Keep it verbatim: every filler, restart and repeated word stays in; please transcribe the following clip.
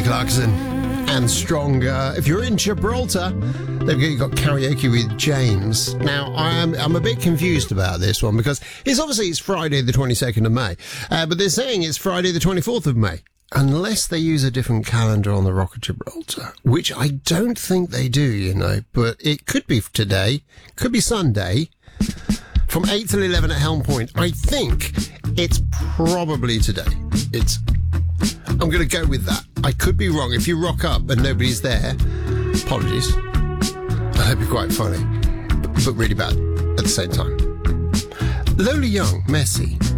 Kelly Clarkson and Stronger. If you're in Gibraltar, they've got, got karaoke with James. Now, I'm I'm a bit confused about this one because it's obviously it's Friday the twenty-second of May, uh, but they're saying it's Friday the twenty-fourth of May. Unless they use a different calendar on the Rock of Gibraltar, which I don't think they do, you know, but it could be today, could be Sunday, from eight till eleven at Helm Point. I think it's probably today. It's, I'm going to go with that. I could be wrong. If you rock up and nobody's there, apologies. I hope you're quite funny, but really bad at the same time. Lola Young, Messy.